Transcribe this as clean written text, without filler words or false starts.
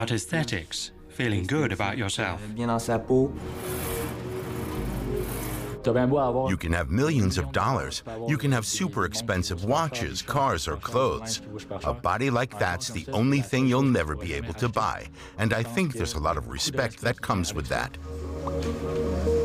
aesthetics, feeling good about yourself. Bien dans sa peau. You can have millions of dollars. You can have super expensive watches, cars, or clothes. A body like that's the only thing you'll never be able to buy. And I think there's a lot of respect that comes with that.